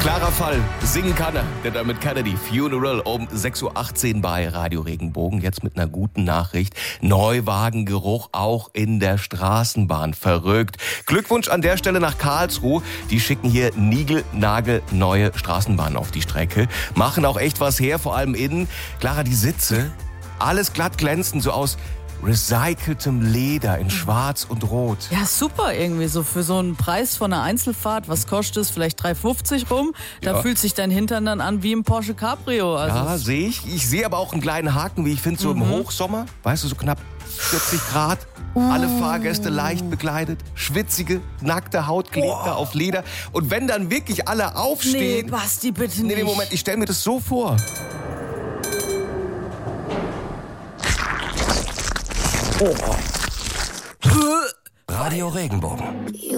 Klarer Fall, singen kann er, der damit Kennedy, Funeral um 6.18 Uhr bei Radio Regenbogen. Jetzt mit einer guten Nachricht, Neuwagengeruch auch in der Straßenbahn, verrückt. Glückwunsch an der Stelle nach Karlsruhe, die schicken hier niegelnagelneue Straßenbahnen auf die Strecke, machen auch echt was her, vor allem innen. Clara, die Sitze, alles glatt glänzend, so aus recyceltem Leder in Schwarz und Rot. Ja, super irgendwie, so für so einen Preis von einer Einzelfahrt, was kostet es, vielleicht 3,50 rum, da fühlt sich dein Hintern dann an wie im Porsche Cabrio. Also ja, sehe ich. Ich sehe aber auch einen kleinen Haken, wie ich finde, so im Hochsommer, weißt du, so knapp 40 Grad, alle Fahrgäste leicht bekleidet, schwitzige, nackte Hautklebter auf Leder. Und wenn dann wirklich alle aufstehen... Nee, Basti, bitte nicht. Nee, Moment, ich stelle mir das so vor. Radio Regenbogen.